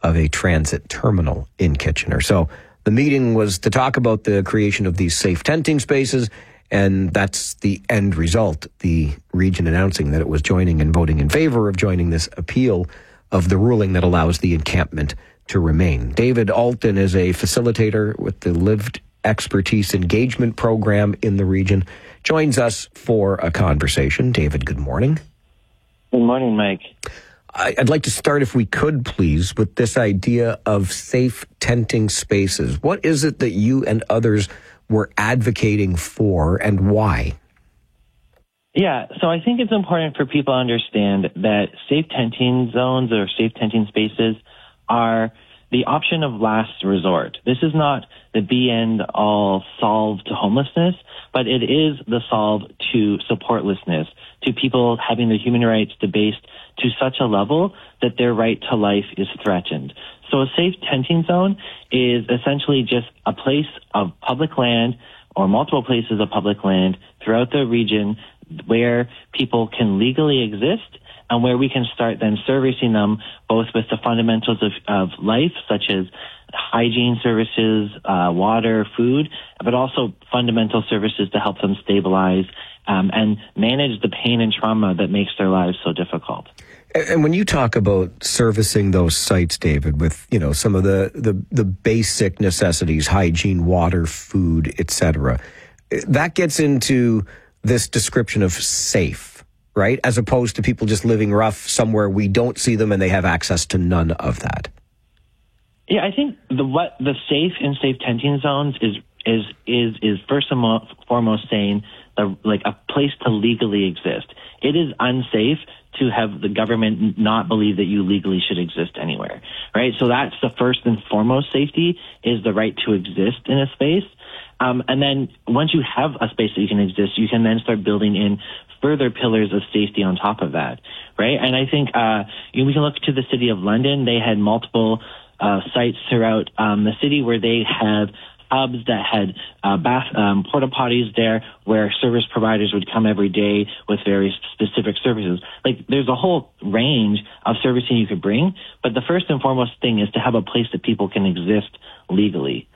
of a transit terminal in Kitchener. So the meeting was to talk about the creation of these safe tenting spaces, and that's the end result. The region announcing that it was joining and voting in favor of joining this appeal of the ruling that allows the encampment to remain. David Alton is a facilitator with the Lived Expertise Engagement Program in the region. Joins us for a conversation. David, good morning. Good morning, Mike. I'd like to start, if we could, please, with this idea of safe tenting spaces. What is it that you and others were advocating for, and why? Yeah, so I think it's important for people to understand that safe tenting zones or safe tenting spaces are the option of last resort. This is not the be-end-all solve to homelessness, but it is the solve to supportlessness, to people having their human rights debased to such a level that their right to life is threatened. So a safe tenting zone is essentially just a place of public land or multiple places of public land throughout the region where people can legally exist and where we can start then servicing them both with the fundamentals of life, such as hygiene services, water, food, but also fundamental services to help them stabilize and manage the pain and trauma that makes their lives so difficult. And when you talk about servicing those sites, David, with, you know, some of the basic necessities, hygiene, water, food, etc., that gets into this description of safe, right? As opposed to people just living rough somewhere we don't see them and they have access to none of that. Yeah, I think what the safe and safe tenting zones is first and foremost saying like a place to legally exist. It is unsafe to have the government not believe that you legally should exist anywhere, right? So that's the first and foremost safety, is the right to exist in a space. And then once you have a space that you can exist, you can then start building in further pillars of safety on top of that, right? And I think we can look to the City of London. They had multiple sites throughout the city where they have hubs that had porta potties there where service providers would come every day with very specific services. Like, there's a whole range of servicing you could bring, but the first and foremost thing is to have a place that people can exist legally.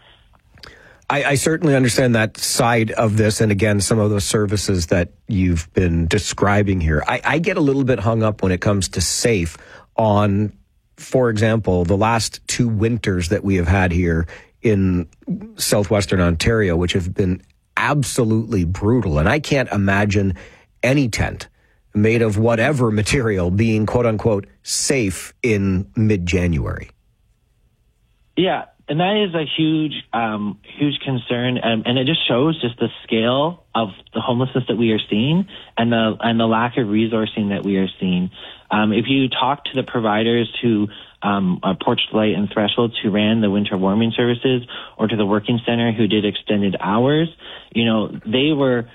I certainly understand that side of this, and again, some of those services that you've been describing here. I get a little bit hung up when it comes to safe on, for example, the last 2 winters that we have had here in southwestern Ontario, which have been absolutely brutal. And I can't imagine any tent made of whatever material being, quote unquote, safe in mid-January. Yeah. And that is a huge concern, and it just shows just the scale of the homelessness that we are seeing and the lack of resourcing that we are seeing. If you talk to the providers who Porch Light and Thresholds who ran the winter warming services, or to the Working Center who did extended hours, you know, they were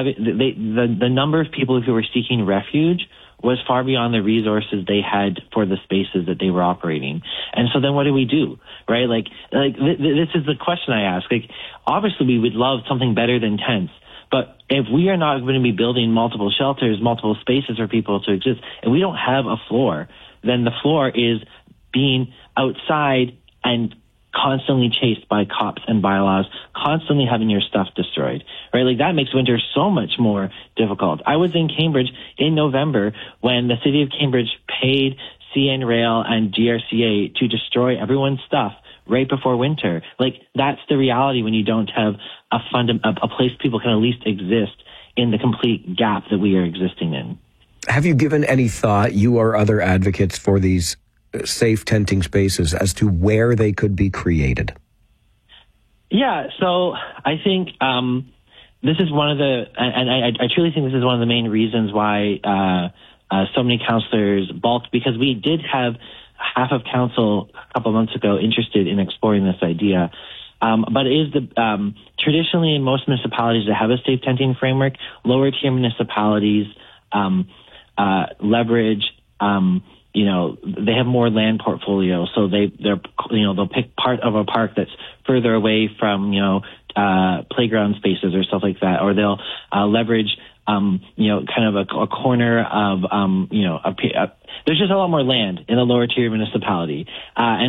the number of people who were seeking refuge was far beyond the resources they had for the spaces that they were operating. And so then what do we do, right? Like this is the question I ask. Like, obviously we would love something better than tents, but if we are not going to be building multiple shelters, multiple spaces for people to exist, and we don't have a floor, then the floor is being outside and constantly chased by cops and bylaws, constantly having your stuff destroyed, right? Like, that makes winter so much more difficult. I was in Cambridge in November when the city of Cambridge paid CN Rail and GRCA to destroy everyone's stuff right before winter. Like, that's the reality when you don't have a place people can at least exist in the complete gap that we are existing in. Have you given any thought, you or other advocates for these safe tenting spaces, as to where they could be created? Yeah, so I think this is one of the, and I truly think this is one of the main reasons why so many councillors balked, because we did have half of council a couple months ago interested in exploring this idea. But it is traditionally in most municipalities that have a safe tenting framework, lower tier municipalities leverage they have more land portfolio, so they'll pick part of a park that's further away from playground spaces or stuff like that, or they'll leverage kind of a corner of there's just a lot more land in a lower tier municipality, and